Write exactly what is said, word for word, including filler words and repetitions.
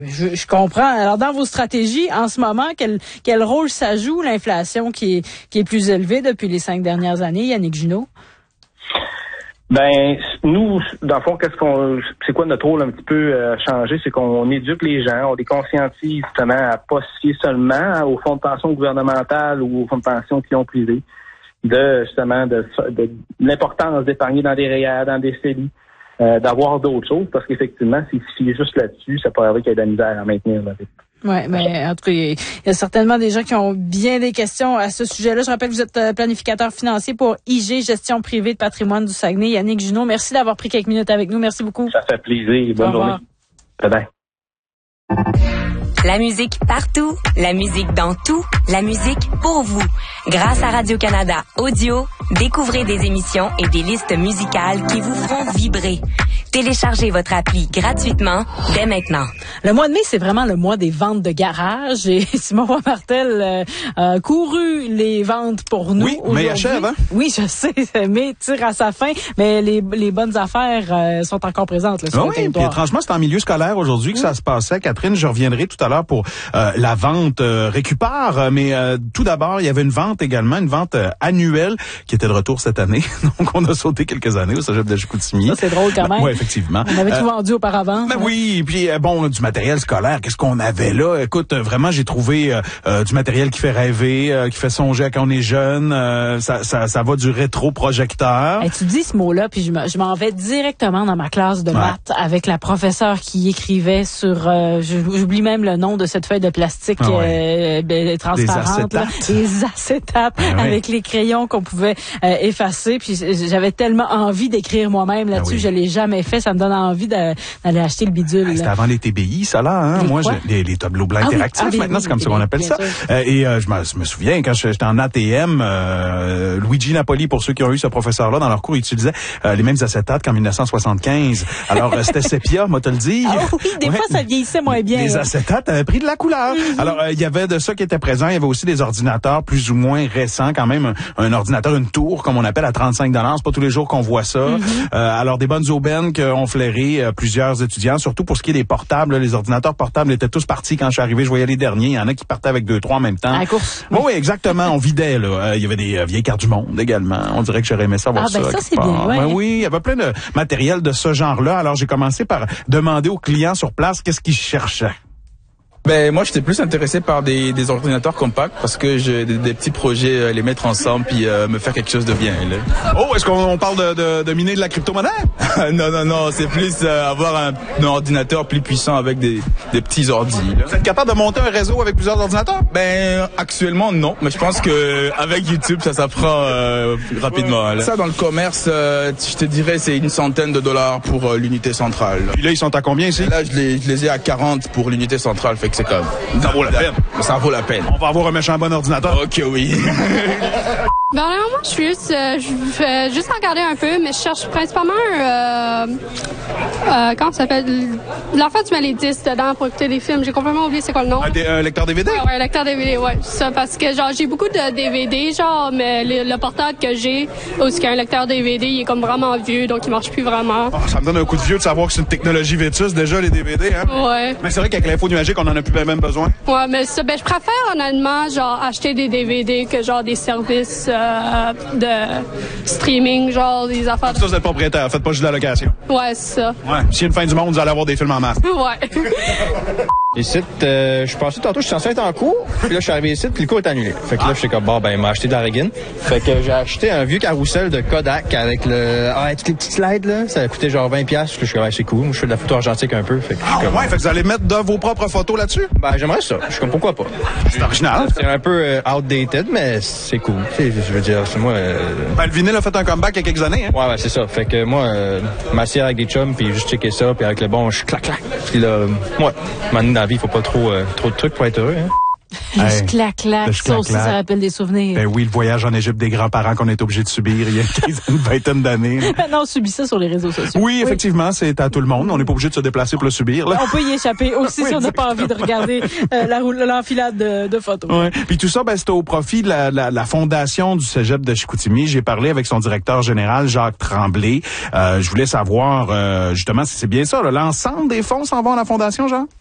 Je, je comprends. Alors, dans vos stratégies, en ce moment, quel, quel rôle ça joue, l'inflation qui est, qui est plus élevée depuis les cinq dernières années, Yannick Junot? Ben, nous, dans le fond, qu'est-ce qu'on, c'est quoi notre rôle un petit peu euh, changé, c'est qu'on éduque les gens, on les conscientise justement à pas se fier seulement aux fonds de pension gouvernementales ou aux fonds de pension qui ont privé, de justement de, de, de l'importance d'épargner dans des R E E R, dans des C E L I. Euh, d'avoir d'autres choses, parce qu'effectivement, s'il se fie juste là-dessus, ça peut arriver qu'il y ait de la misère à maintenir la vie. Oui, mais en tout cas, il y a certainement des gens qui ont bien des questions à ce sujet-là. Je rappelle que vous êtes planificateur financier pour I G, Gestion privée de patrimoine du Saguenay. Yannick Junot, merci d'avoir pris quelques minutes avec nous. Merci beaucoup. Ça fait plaisir. Bonne journée. Bye-bye. La musique partout, la musique dans tout, la musique pour vous. Grâce à Radio-Canada Audio, découvrez des émissions et des listes musicales qui vous feront vibrer. Téléchargez votre appli gratuitement dès maintenant. Le mois de mai, c'est vraiment le mois des ventes de garage et Simon Martel euh, a couru les ventes pour nous. Oui, mais achève, hein? Oui, je sais, mais tire à sa fin, mais les, les bonnes affaires euh, sont encore présentes là, sur oh le oui, territoire. Puis étrangement, c'est en milieu scolaire aujourd'hui que mmh. ça se passait. Catherine, je reviendrai tout à l'heure pour euh, la vente euh, récupère, mais euh, tout d'abord, il y avait une vente également, une vente euh, annuelle qui était de retour cette année. Donc, on a sauté quelques années au cégep de Chicoutimi. Ça, c'est drôle quand même. Ben, oui, effectivement. On avait tout euh, vendu auparavant. Ben ouais. oui, puis euh, bon, du matériel scolaire, qu'est-ce qu'on avait là? Écoute, euh, vraiment, j'ai trouvé euh, euh, du matériel qui fait rêver, euh, qui fait songer à quand on est jeune. Euh, ça, ça, ça va du rétro-projecteur. Hey, tu dis ce mot-là, puis je, je m'en vais directement dans ma classe de ouais. maths avec la professeure qui écrivait sur, euh, j'oublie même le nom de cette feuille de plastique ah ouais. euh, transparente, des acétates, là, des acétates ah ouais. avec les crayons qu'on pouvait euh, effacer. Puis j'avais tellement envie d'écrire moi-même là-dessus, ah oui. je l'ai jamais fait. Ça me donne envie de, d'aller acheter le bidule. Ah, c'était avant les T B I, ça là. Hein? Les Moi, quoi? les, les tableaux blancs ah, interactifs. oui. Ah, maintenant, oui, c'est comme oui, ça qu'on appelle ça. Euh, et euh, je me, je me souviens quand j'étais en A T M, euh, Luigi Napoli, pour ceux qui ont eu ce professeur-là dans leur cours, utilisait euh, les mêmes acétates qu'en dix-neuf cent soixante-quinze. Alors euh, c'était sépia, moi te le dire. Ah oui, des ouais. fois ça vieillissait moins bien. Les acétates avaient pris de la couleur. Mm-hmm. Alors il euh, y avait de ça qui était présent. Il y avait aussi des ordinateurs plus ou moins récents, quand même un, un ordinateur, une tour comme on appelle à trente-cinq dollars. C'est pas tous les jours qu'on voit ça. Mm-hmm. Euh, alors des bonnes aubaines qu'ont flairé euh, plusieurs étudiants, surtout pour ce qui est des portables. Là, les ordinateurs portables étaient tous partis quand je suis arrivé. Je voyais les derniers. Il y en a qui partaient avec deux, trois en même temps. À la course. Oui, oui, exactement. On vidait, là. Euh, il y avait des euh, vieilles cartes du monde également. On dirait que j'aurais aimé ça voir ah, ben ça. ça, c'est bien, ouais. Ben oui, il y avait plein de matériel de ce genre-là. Alors, j'ai commencé par demander aux clients sur place qu'est-ce qu'ils cherchaient. Ben moi j'étais plus intéressé par des, des ordinateurs compacts parce que j'ai des, des petits projets, euh, les mettre ensemble puis euh, me faire quelque chose de bien. Là. Oh, est-ce qu'on on parle de, de, de miner de la crypto-monnaie? non, non, non, c'est plus euh, avoir un, un ordinateur plus puissant avec des, des petits ordis. Là. Vous êtes capable de monter un réseau avec plusieurs ordinateurs? Ben actuellement non, mais je pense que avec YouTube ça s'apprend euh, rapidement. Là. Ça dans le commerce, euh, je te dirais c'est une centaine de dollars pour euh, l'unité centrale. Là. Puis là ils sont à combien ici? Là je les, je les ai à quarante pour l'unité centrale, fait que c'est comme ça vaut la peine. Ça vaut la peine. On va avoir un méchant bon ordinateur. Ok, oui. Ben, moi, je suis juste, euh, je fais juste regarder un peu, mais je cherche principalement un, euh, euh, comment ça s'appelle? L'enfant, tu mets les disques dedans pour écouter des films. J'ai complètement oublié c'est quoi le nom. Un, d- un lecteur D V D? Ouais, ouais, un lecteur D V D, ouais. Ça, parce que, genre, j'ai beaucoup de D V D, genre, mais le, le portable que j'ai, aussi qu'un lecteur D V D, il est comme vraiment vieux, donc il marche plus vraiment. Oh, ça me donne un coup de vieux de savoir que c'est une technologie vétuste, déjà, les D V D, hein? Ouais. Mais c'est vrai qu'avec l'info numérique, on en a plus même besoin. Ouais, mais ça, ben, je préfère, honnêtement, genre, acheter des D V D que, genre, des services, euh, de streaming, genre des affaires. Ça, vous n'êtes propriétaire, faites pas juste de la location. Ouais, c'est ça. Ouais. S'il y a une fin du monde, vous allez avoir des films en masse. Ouais. Ici, euh, je suis passé tantôt, je suis censé être en cours, puis là, je suis arrivé ici, puis le cours est annulé. Fait que là, je suis comme, bon, ben, il m'a acheté de la régine. Fait que j'ai acheté un vieux carrousel de Kodak avec le, ah, toutes les petites slides, là. Ça a coûté genre vingt piastres. Je suis comme, ouais, c'est cool. Moi, je fais de la photo argentique un peu. Fait que je suis comme, ouais, fait que vous allez mettre de vos propres photos là-dessus? Ben, j'aimerais ça. Je suis comme, pourquoi pas? C'est original. C'est un peu euh, outdated, mais c'est cool. C'est, je veux dire, c'est moi, euh... Ben, le vinyle a fait un comeback il y a quelques années, hein? Ouais, ouais, c'est ça. Fait que moi, euh, m'assieds avec des chums, puis juste checker ça, puis avec le bon, je clac, clac. Puis là, euh, ouais, maintenant, dans la vie, il faut pas trop, euh, trop de trucs pour être heureux, hein. Juste hey, clac, clac. Ça aussi, ça rappelle des souvenirs. Ben oui, le voyage en Égypte des grands-parents qu'on est obligé de subir il y a quinze, une vingtaine d'années. Maintenant, on subit ça sur les réseaux sociaux. Oui, oui, effectivement, c'est à tout le monde. On n'est pas obligé de se déplacer pour le subir, là. On peut y échapper aussi oui, si on n'a pas envie de regarder euh, la, l'enfilade de, de photos. Ouais. Puis tout ça, ben, c'est au profit de la, la, la fondation du Cégep de Chicoutimi. J'ai parlé avec son directeur général, Jacques Tremblay. Euh, je voulais savoir, euh, justement, si c'est bien ça, là, l'ensemble des fonds s'en vont à la fondation, Jean?